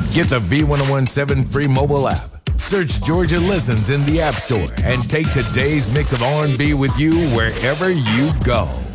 Get the V1017 free mobile app. Search Georgia Listens in the App Store and take today's mix of R&B with you wherever you go.